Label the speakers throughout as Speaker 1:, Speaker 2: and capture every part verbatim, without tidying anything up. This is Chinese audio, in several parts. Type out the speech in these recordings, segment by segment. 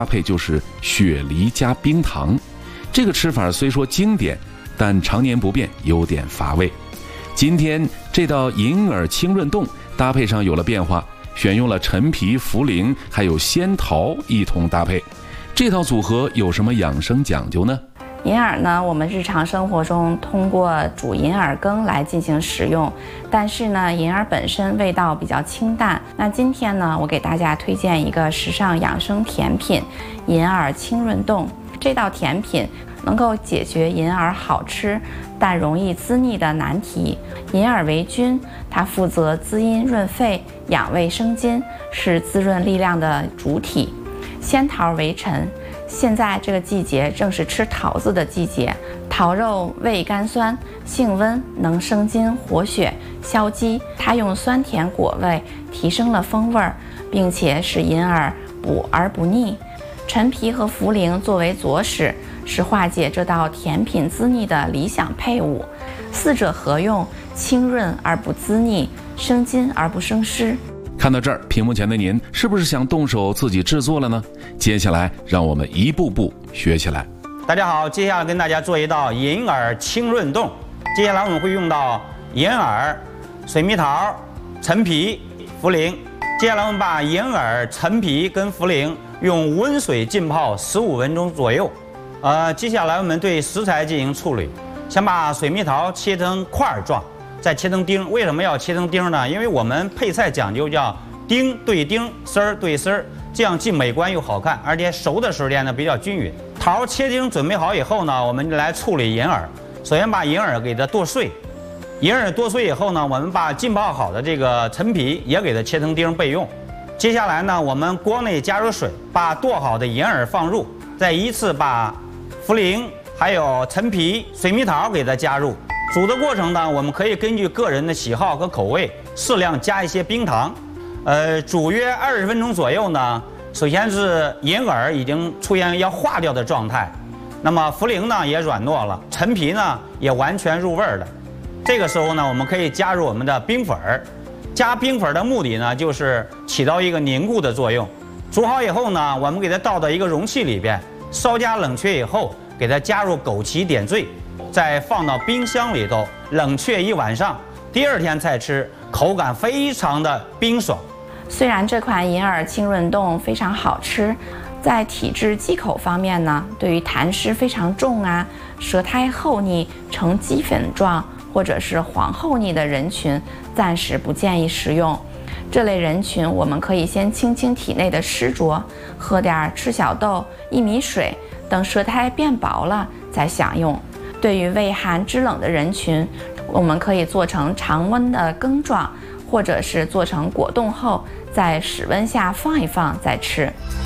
Speaker 1: 搭配就是雪梨加冰糖。这个吃法虽说经典，但常年不变，有点乏味。今天这道银耳清润冻搭配上有了变化，选用了陈皮、茯苓还有仙桃一同搭配。这套组合有什么养生讲究呢？
Speaker 2: 银耳呢，我们日常生活中通过煮银耳羹来进行食用，但是呢，银耳本身味道比较清淡。那今天呢，我给大家推荐一个时尚养生甜品——银耳清润冻。这道甜品能够解决银耳好吃但容易滋腻的难题。银耳为君，它负责滋阴润肺、养胃生津，是滋润力量的主体。仙桃为臣，现在这个季节正是吃桃子的季节。桃肉味甘酸，性温，能生津活血、消积。它用酸甜果味提升了风味，并且使银耳补而不腻。陈皮和茯苓作为佐使，是化解这道甜品滋腻的理想配伍。四者合用，清润而不滋腻，生津而不生湿。
Speaker 1: 看到这儿，屏幕前的您是不是想动手自己制作了呢？接下来让我们一步步学起来。
Speaker 3: 大家好，接下来跟大家做一道银耳清润冻。接下来我们会用到银耳、水蜜桃、陈皮、茯苓。接下来我们把银耳、陈皮跟茯苓用温水浸泡十五分钟左右。呃，接下来我们对食材进行处理，先把水蜜桃切成块状，再切成丁。为什么要切成丁呢？因为我们配菜讲究叫丁对丁，丝儿对丝儿，这样既美观又好看，而且熟的时间呢比较均匀。桃切丁准备好以后呢，我们来处理银耳。首先把银耳给它剁碎，银耳剁碎以后呢，我们把浸泡好的这个陈皮也给它切成丁备用。接下来呢，我们锅内加入水，把剁好的银耳放入，再依次把茯苓还有陈皮、水蜜桃给它加入。煮的过程呢，我们可以根据个人的喜好和口味，适量加一些冰糖。呃，煮约二十分钟左右呢，首先是银耳已经出现要化掉的状态，那么茯苓呢也软糯了，陈皮呢也完全入味了。这个时候呢，我们可以加入我们的冰粉儿。加冰粉的目的呢，就是起到一个凝固的作用。煮好以后呢，我们给它倒到一个容器里边，稍加冷却以后，给它加入枸杞点缀，再放到冰箱里头冷却一晚上，第二天再吃，口感非常的冰爽。
Speaker 2: 虽然这款银耳清润冻非常好吃，在体质忌口方面呢，对于痰湿非常重啊、舌苔厚腻呈鸡粉状或者是黄厚腻的人群，暂时不建议食用。这类人群，我们可以先清清体内的湿浊，喝点赤小豆、薏米水，等舌苔变薄了再享用。对于畏寒肢冷的人群，我们可以做成常温的羹状，或者是做成果冻后，在室温下放一放再吃。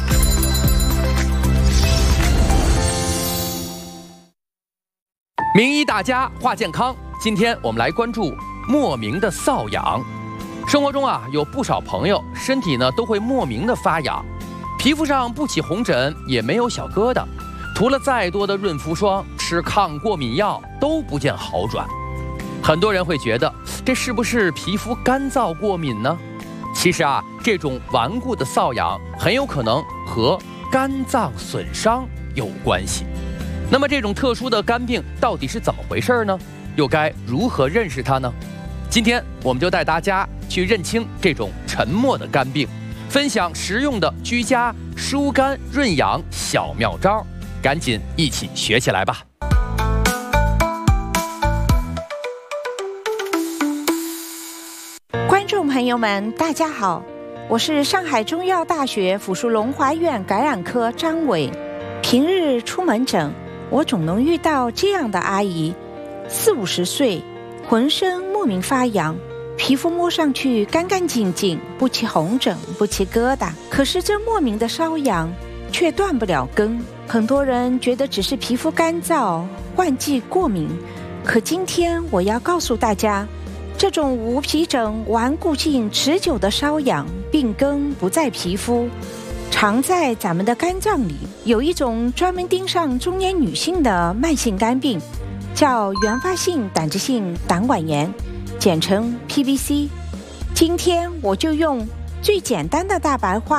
Speaker 4: 名医大家话健康，今天我们来关注莫名的瘙痒。生活中啊，有不少朋友身体呢都会莫名的发痒，皮肤上不起红疹，也没有小疙瘩，涂了再多的润肤霜，吃抗过敏药都不见好转。很多人会觉得这是不是皮肤干燥过敏呢？其实啊，这种顽固的瘙痒很有可能和肝脏损伤有关系。那么这种特殊的肝病到底是怎么回事呢？又该如何认识它呢？今天我们就带大家去认清这种沉默的肝病，分享实用的居家疏肝润痒小妙招，赶紧一起学起来吧。
Speaker 5: 观众朋友们，大家好，我是上海中医药大学附属龙华院感染科张伟。平日出门诊，我总能遇到这样的阿姨，四五十岁，浑身莫名发痒，皮肤摸上去干干净净，不起红疹，不起疙瘩，可是这莫名的瘙痒却断不了根。很多人觉得只是皮肤干燥、换季过敏，可今天我要告诉大家，这种无皮疹顽固性持久的瘙痒，病根不在皮肤，常在咱们的肝脏里。有一种专门盯上中年女性的慢性肝病，叫原发性胆汁性胆管炎，简称 P B C。 今天我就用最简单的大白话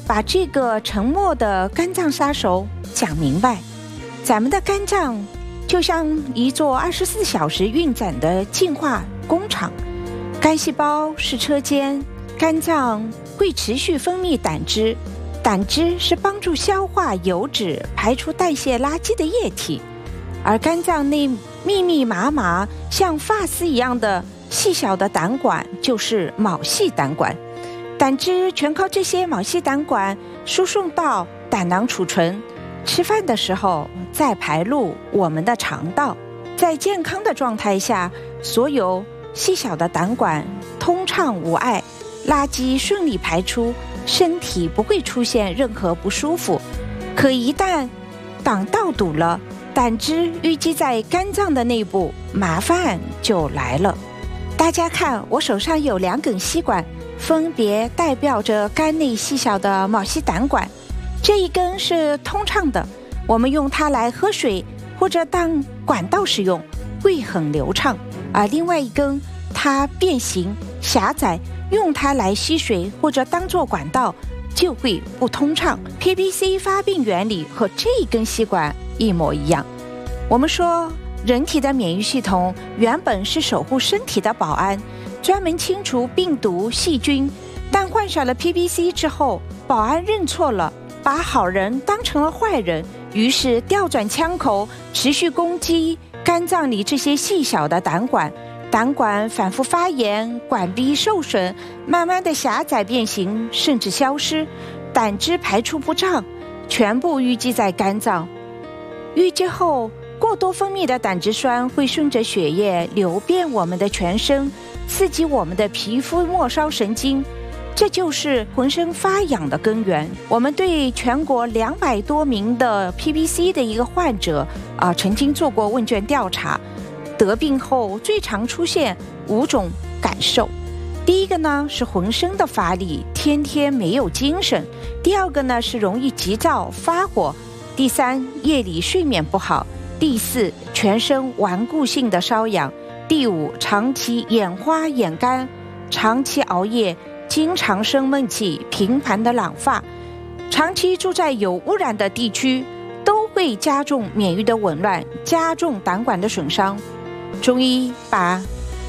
Speaker 5: 把这个沉默的肝脏杀手讲明白。咱们的肝脏就像一座二十四小时运转的净化工厂，肝细胞是车间，肝脏会持续分泌胆汁，胆汁是帮助消化油脂、排出代谢垃圾的液体，而肝脏内密密麻麻像发丝一样的细小的胆管就是毛细胆管，胆汁全靠这些毛细胆管输送到胆囊储存，吃饭的时候再排入我们的肠道。在健康的状态下，所有细小的胆管通畅无碍，垃圾顺利排出，身体不会出现任何不舒服。可一旦胆道堵了，胆汁淤积在肝脏的内部，麻烦就来了。大家看，我手上有两根吸管，分别代表着肝内细小的毛细胆管。这一根是通畅的，我们用它来喝水或者当管道使用，会很流畅；而另外一根它变形狭窄，用它来吸水或者当作管道就会不通畅。 P B C 发病原理和这一根吸管一模一样。我们说人体的免疫系统原本是守护身体的保安，专门清除病毒细菌，但患上了 P B C 之后，保安认错了，把好人当成了坏人，于是调转枪口，持续攻击肝脏里这些细小的胆管。胆管反复发炎，管壁受损，慢慢的狭窄变形，甚至消失，胆汁排出不畅，全部淤积在肝脏。淤积后，过多分泌的胆汁酸会顺着血液流遍我们的全身，刺激我们的皮肤末梢神经，这就是浑身发痒的根源。我们对全国两百多名的 P B C 的一个患者啊、呃，曾经做过问卷调查，得病后最常出现五种感受。第一个呢是浑身的乏力，天天没有精神；第二个呢是容易急躁发火；第三，夜里睡眠不好；第四，全身顽固性的瘙痒；第五，长期眼花眼干，长期熬夜，经常生闷气，频繁的染发，长期住在有污染的地区，都会加重免疫的紊乱，加重胆管的损伤。中医把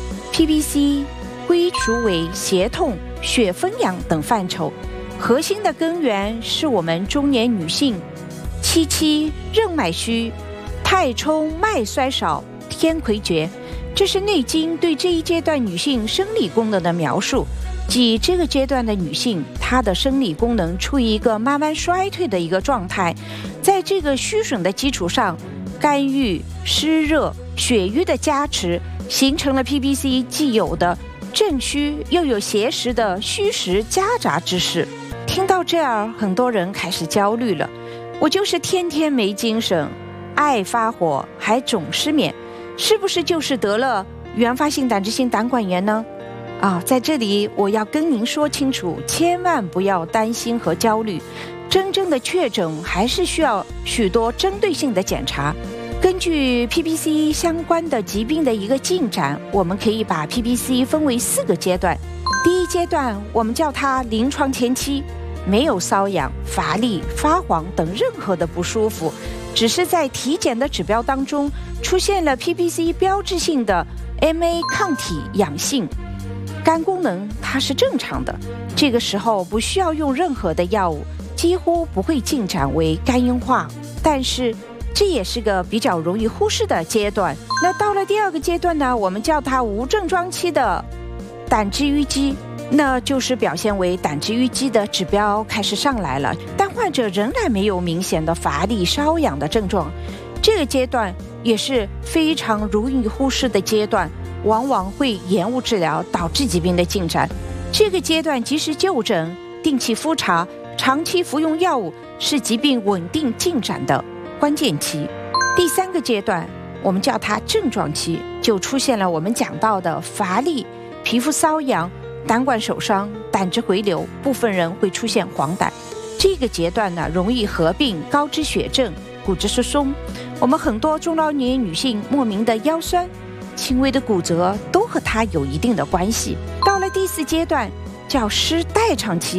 Speaker 5: P B C 归属为胁痛、血分痒等范畴，核心的根源是我们中年女性七七任脉虚、太冲脉衰少、天魁厥，这是《内经》对这一阶段女性生理功能的描述，即这个阶段的女性，她的生理功能处于一个慢慢衰退的一个状态，在这个虚损的基础上，肝郁、湿热、血瘀的加持，形成了 P B C 既有的正虚又有邪实的虚实夹杂之势。听到这儿，很多人开始焦虑了，我就是天天没精神，爱发火，还总失眠，是不是就是得了原发性胆汁性胆管炎呢？啊，在这里我要跟您说清楚，千万不要担心和焦虑，真正的确诊还是需要许多针对性的检查。根据 P B C 相关的疾病的一个进展，我们可以把 P B C 分为四个阶段。第一阶段我们叫它临床前期，没有瘙痒、乏力、发黄等任何的不舒服，只是在体检的指标当中出现了 P B C 标志性的 M A 抗体阳性，肝功能它是正常的，这个时候不需要用任何的药物，几乎不会进展为肝硬化，但是这也是个比较容易忽视的阶段。那到了第二个阶段呢，我们叫它无症状期的胆汁淤积，那就是表现为胆汁淤积的指标开始上来了，但患者仍然没有明显的乏力、瘙痒的症状。这个阶段也是非常容易忽视的阶段，往往会延误治疗，导致疾病的进展。这个阶段及时就诊、定期复查、长期服用药物是疾病稳定进展的关键期。第三个阶段我们叫它症状期，就出现了我们讲到的乏力、皮肤瘙痒、胆管受伤、胆汁回流，部分人会出现黄疸。这个阶段呢，容易合并高脂血症、骨质疏松。我们很多中老年女性莫名的腰酸、轻微的骨折，都和它有一定的关系。到了第四阶段叫湿代偿期，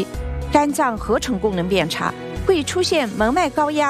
Speaker 5: 肝脏合成功能变差，会出现门脉高压。